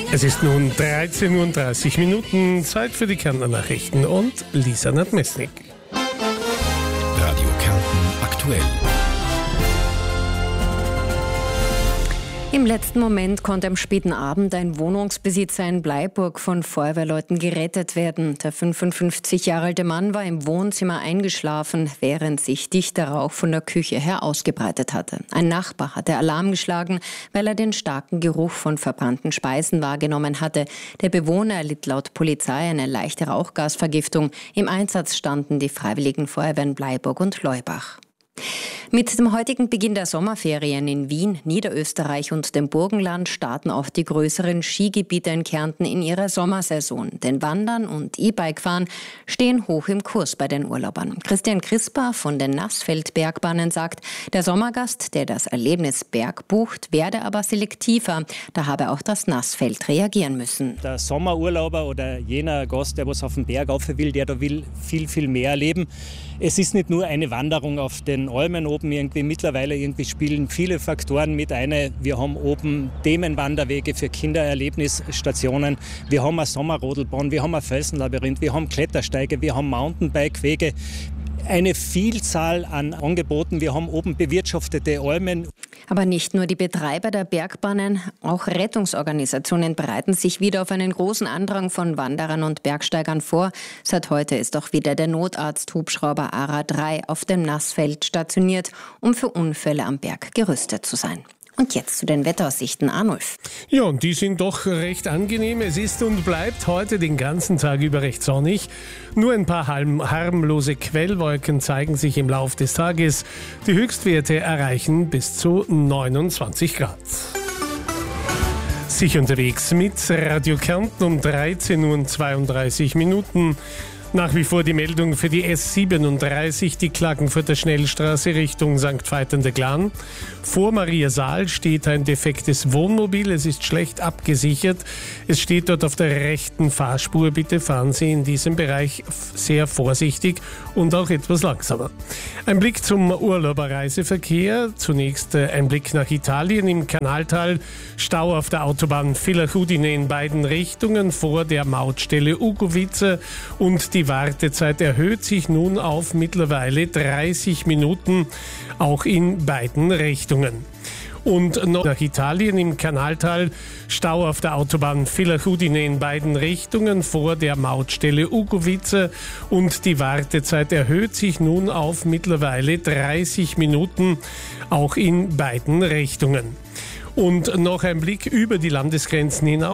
Es ist nun 13:30 Uhr, Zeit für die Kärntner Nachrichten und Lisa Nadmesnik. Radio Kärnten aktuell. Im letzten Moment konnte am späten Abend ein Wohnungsbesitzer in Bleiburg von Feuerwehrleuten gerettet werden. Der 55 Jahre alte Mann war im Wohnzimmer eingeschlafen, während sich dichter Rauch von der Küche her ausgebreitet hatte. Ein Nachbar hatte Alarm geschlagen, weil er den starken Geruch von verbrannten Speisen wahrgenommen hatte. Der Bewohner erlitt laut Polizei eine leichte Rauchgasvergiftung. Im Einsatz standen die Freiwilligen Feuerwehren Bleiburg und Leubach. Mit dem heutigen Beginn der Sommerferien in Wien, Niederösterreich und dem Burgenland starten auch die größeren Skigebiete in Kärnten in ihrer Sommersaison. Denn Wandern und E-Bike-Fahren stehen hoch im Kurs bei den Urlaubern. Christian Crisper von den Nassfeld-Bergbahnen sagt, der Sommergast, der das Erlebnis Berg bucht, werde aber selektiver. Da habe auch das Nassfeld reagieren müssen. Der Sommerurlauber oder jener Gast, der was auf den Berg rauf will, der da will viel, viel mehr erleben. Es ist nicht nur eine Wanderung auf den Almen oben irgendwie. Mittlerweile spielen viele Faktoren mit ein. Wir haben oben Themenwanderwege für Kindererlebnisstationen. Wir haben eine Sommerrodelbahn, wir haben ein Felsenlabyrinth, wir haben Klettersteige, wir haben Mountainbike-Wege. Eine Vielzahl an Angeboten. Wir haben oben bewirtschaftete Almen. Aber nicht nur die Betreiber der Bergbahnen, auch Rettungsorganisationen bereiten sich wieder auf einen großen Andrang von Wanderern und Bergsteigern vor. Seit heute ist auch wieder der Notarzt-Hubschrauber ARA 3 auf dem Nassfeld stationiert, um für Unfälle am Berg gerüstet zu sein. Und jetzt zu den Wetteraussichten, Arnulf. Ja, und die sind doch recht angenehm. Es ist und bleibt heute den ganzen Tag über recht sonnig. Nur ein paar harmlose Quellwolken zeigen sich im Lauf des Tages. Die Höchstwerte erreichen bis zu 29 Grad. Sich unterwegs mit Radio Kärnten um 13:32 Uhr. Nach wie vor die Meldung für die S37, die Klagenfurter Schnellstraße Richtung St. Veit an der Glan. Vor Mariasaal steht ein defektes Wohnmobil. Es ist schlecht abgesichert. Es steht dort auf der rechten Fahrspur. Bitte fahren Sie in diesem Bereich sehr vorsichtig und auch etwas langsamer. Ein Blick zum Urlauberreiseverkehr. Zunächst ein Blick nach Italien im Kanaltal. Stau auf der Autobahn Villach-Udine in beiden Richtungen vor der Mautstelle Ugovice und die Wartezeit erhöht sich nun auf mittlerweile 30 Minuten, auch in beiden Richtungen. Und noch nach Italien im Kanaltal, Stau auf der Autobahn Villach-Udine in beiden Richtungen vor der Mautstelle Ugovice und die Wartezeit erhöht sich nun auf mittlerweile 30 Minuten, auch in beiden Richtungen. Und noch ein Blick über die Landesgrenzen hinaus.